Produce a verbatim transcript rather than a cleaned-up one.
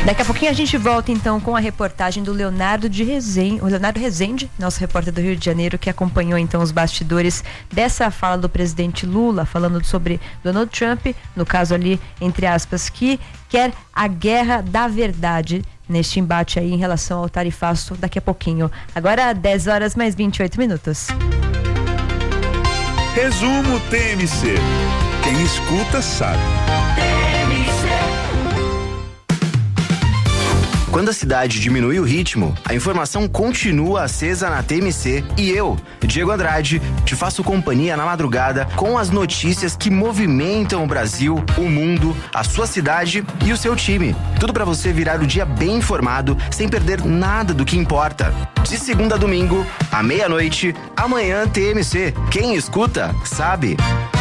Daqui a pouquinho a gente volta então com a reportagem do Leonardo de Rezende, o Leonardo Rezende, nosso repórter do Rio de Janeiro, que acompanhou então os bastidores dessa fala do presidente Lula, falando sobre Donald Trump, no caso ali, entre aspas, que quer a guerra da verdade neste embate aí em relação ao tarifaço daqui a pouquinho. Agora dez horas mais vinte e oito minutos. Resumo T M C. Quem escuta sabe. Quando a cidade diminui o ritmo, a informação continua acesa na T M C e eu, Diego Andrade, te faço companhia na madrugada com as notícias que movimentam o Brasil, o mundo, a sua cidade e o seu time. Tudo para você virar o dia bem informado, sem perder nada do que importa. De segunda a domingo, à meia-noite, amanhã T M C. Quem escuta, sabe.